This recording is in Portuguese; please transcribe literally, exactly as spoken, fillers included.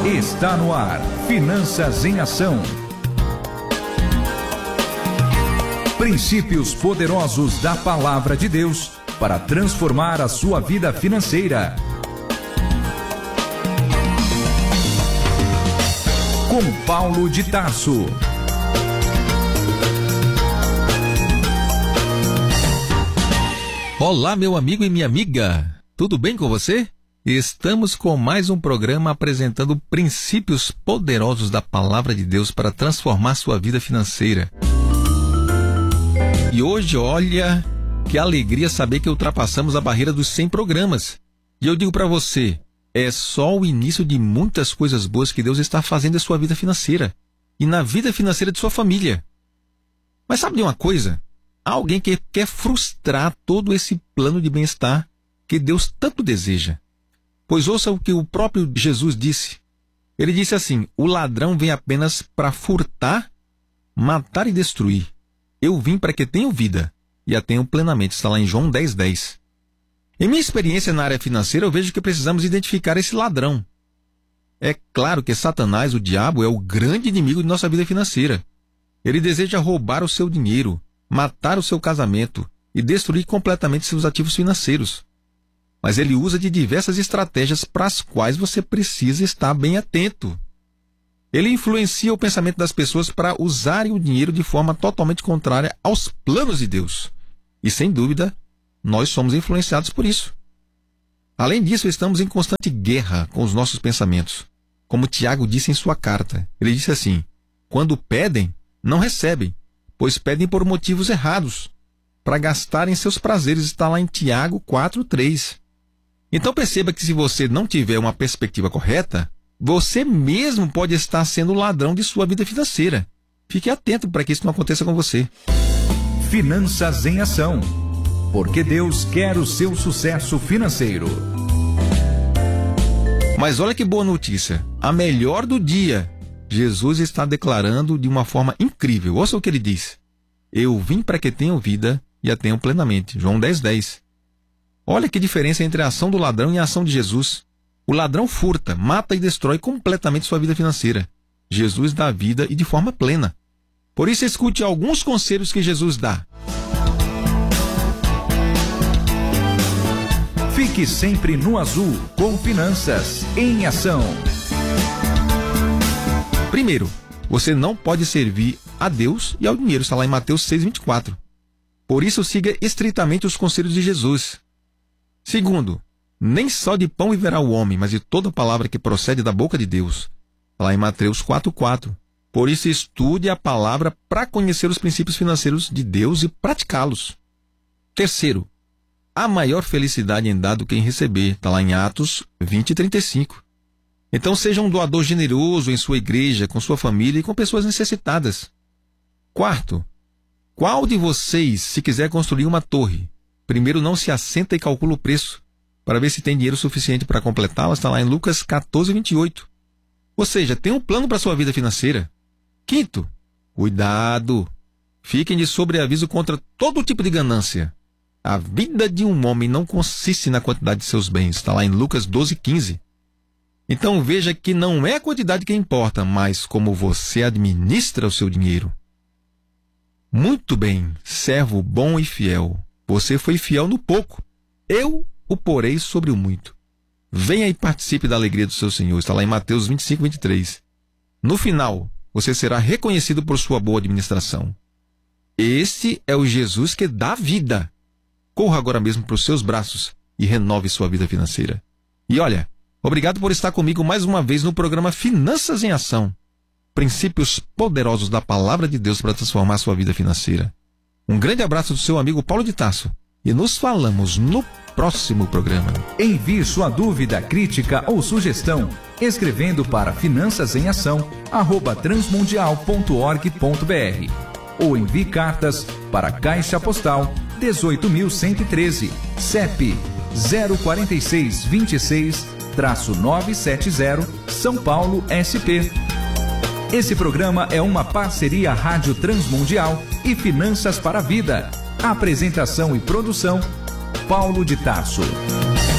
Está no ar, Finanças em Ação. Princípios poderosos da Palavra de Deus para transformar a sua vida financeira. Com Paulo de Tarso. Olá, meu amigo e minha amiga. Tudo bem com você? Estamos com mais um programa apresentando princípios poderosos da Palavra de Deus para transformar sua vida financeira. E hoje, olha, que alegria saber que ultrapassamos a barreira dos cem programas. E eu digo para você, é só o início de muitas coisas boas que Deus está fazendo em sua vida financeira e na vida financeira de sua família. Mas sabe de uma coisa? Há alguém que quer frustrar todo esse plano de bem-estar que Deus tanto deseja. Pois ouça o que o próprio Jesus disse. Ele disse assim: o ladrão vem apenas para furtar, matar e destruir. Eu vim para que tenham vida e a tenham plenamente. Está lá em João dez, dez. Em minha experiência na área financeira, eu vejo que precisamos identificar esse ladrão. É claro que Satanás, o diabo, é o grande inimigo de nossa vida financeira. Ele deseja roubar o seu dinheiro, matar o seu casamento e destruir completamente seus ativos financeiros. Mas ele usa de diversas estratégias para as quais você precisa estar bem atento. Ele influencia o pensamento das pessoas para usarem o dinheiro de forma totalmente contrária aos planos de Deus. E, sem dúvida, nós somos influenciados por isso. Além disso, estamos em constante guerra com os nossos pensamentos. Como Tiago disse em sua carta, ele disse assim: quando pedem, não recebem, pois pedem por motivos errados, para gastarem seus prazeres. Está lá em Tiago quatro, três. Então perceba que se você não tiver uma perspectiva correta, você mesmo pode estar sendo o ladrão de sua vida financeira. Fique atento para que isso não aconteça com você. Finanças em Ação. Porque Deus quer o seu sucesso financeiro. Mas olha que boa notícia. A melhor do dia. Jesus está declarando de uma forma incrível. Ouça o que ele diz: eu vim para que tenham vida e a tenham plenamente. João dez, dez. Olha que diferença entre a ação do ladrão e a ação de Jesus. O ladrão furta, mata e destrói completamente sua vida financeira. Jesus dá vida e de forma plena. Por isso, escute alguns conselhos que Jesus dá. Fique sempre no azul com Finanças em Ação. Primeiro, você não pode servir a Deus e ao dinheiro. Está lá em Mateus seis, vinte e quatro. Por isso, siga estritamente os conselhos de Jesus. Segundo, nem só de pão viverá o homem, mas de toda palavra que procede da boca de Deus. Está lá em Mateus quatro, quatro. Por isso, estude a palavra para conhecer os princípios financeiros de Deus e praticá-los. Terceiro, há maior felicidade em dar do que em receber. Está lá em Atos vinte, trinta e cinco. Então seja um doador generoso em sua igreja, com sua família e com pessoas necessitadas. Quarto, qual de vocês, se quiser construir uma torre, primeiro não se assenta e calcula o preço, para ver se tem dinheiro suficiente para completá-la? Está lá em Lucas quatorze, vinte e oito. Ou seja, tem um plano para a sua vida financeira. Quinto, cuidado. Fiquem de sobreaviso contra todo tipo de ganância. A vida de um homem não consiste na quantidade de seus bens. Está lá em Lucas doze, quinze. Então veja que não é a quantidade que importa, mas como você administra o seu dinheiro. Muito bem, servo bom e fiel. Você foi fiel no pouco. Eu o porei sobre o muito. Venha e participe da alegria do seu Senhor. Está lá em Mateus vinte e cinco, vinte e três. No final, você será reconhecido por sua boa administração. Este é o Jesus que dá vida. Corra agora mesmo para os seus braços e renove sua vida financeira. E olha, obrigado por estar comigo mais uma vez no programa Finanças em Ação. Princípios poderosos da Palavra de Deus para transformar sua vida financeira. Um grande abraço do seu amigo Paulo de Tarso. E nos falamos no próximo programa. Envie sua dúvida, crítica ou sugestão escrevendo para finanças em ação arroba transmundial ponto org ponto br ou envie cartas para Caixa Postal dezoito mil cento e treze, C E P zero quatro seis dois seis, novecentos e setenta, São Paulo, S P. Esse programa é uma parceria Rádio Transmundial e Finanças para a Vida. Apresentação e produção, Paulo de Tarso.